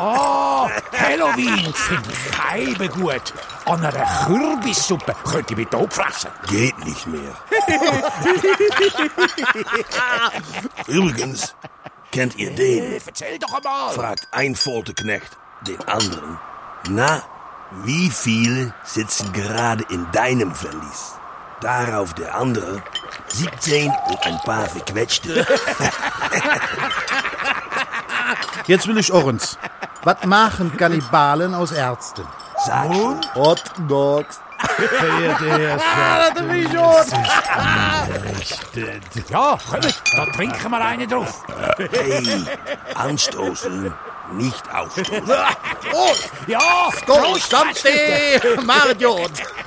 Oh, Halloween finde ich Heibe gut. An einer Kürbissuppe könnte ich mich totfressen. Geht nicht mehr. Übrigens, kennt ihr den? Erzähl doch einmal. Fragt ein Folterknecht den anderen. Na, wie viele sitzen gerade in deinem Verlies? Darauf der andere, 17 und ein paar verquetschte. Jetzt will ich Orens. Was machen Kannibalen aus Ärzten? Sag schon. Hot Dogs. Ja, kommt, da trinken wir einen drauf. Hey, anstoßen, nicht aufstoßen. Ja, Go, Stammtee, Mardiot.